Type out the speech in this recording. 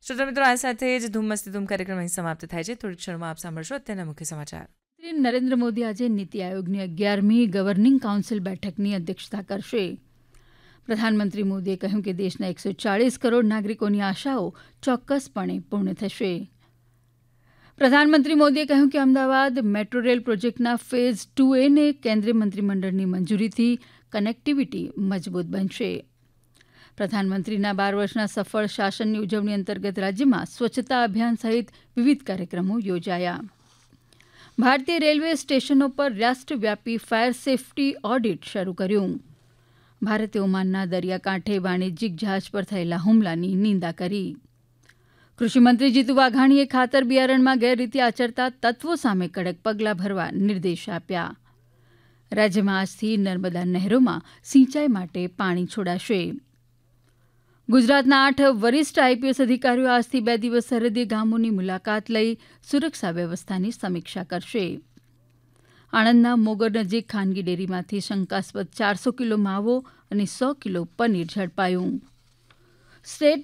શ્રોતા મિત્રો, આ સાથે જ ધૂમ મસ્તી ધૂમ કાર્યક્રમ અહીં સમાપ્ત થાય છે. થોડીક ક્ષણમાં આપ સાંભળશો અત્યારના મુખ્ય સમાચાર. નરેન્દ્ર મોદી આજે નીતિ આયોગની 11મી ગવર્નિંગ કાઉન્સિલ બેઠકની અધ્યક્ષતા કરશે. પ્રધાનમંત્રી મોદીએ કહ્યું કે દેશના 140 કરોડ નાગરિકોની આશાઓ ચોક્કસપણે પૂર્ણ થશે. પ્રધાનમંત્રી મોદીએ કહ્યું કે અમદાવાદ મેટ્રો રેલ પ્રોજેક્ટના ફેઝ 2A ને કેન્દ્રીય મંત્રીમંડળની મંજૂરીથી કનેક્ટિવિટી મજબૂત બનશે. પ્રધાનમંત્રીના 12 વર્ષના સફળ શાસનની ઉજવણી અંતર્ગત રાજ્યમાં સ્વચ્છતા અભિયાન સહિત વિવિધ કાર્યક્રમો યોજાયા. ભારતીય રેલવે સ્ટેશનો પર રાષ્ટ્રવ્યાપી ફાયર સેફટી ઓડિટ શરૂ કર્યું. ભારતે ઓમાનના દરિયાકાંઠે વાણિજ્યિક જહાજ પર થયેલા હુમલાની નિંદા કરી. કૃષિમંત્રી જીતુ વાઘાણીએ ખાતર બિયારણમાં ગેરરીતિ આચરતા તત્વો સામે કડક પગલાં ભરવા નિર્દેશ આપ્યા. રાજ્યમાં આજથી નર્મદા નહેરોમાં સિંચાઈ માટે પાણી છોડાશે. ગુજરાતના 8 વરિષ્ઠ આઈપીએસ અધિકારીઓ આજથી 2 દિવસ સરહદી ગામોની મુલાકાત લઈ સુરક્ષા વ્યવસ્થાની સમીક્ષા કરશે. આણંદના મોગર નજીક ખાનગી ડેરીમાંથી શંકાસ્પદ 400 કિલો માવો અને 100 કિલો પનીર ઝડપાયું. સ્ટેટ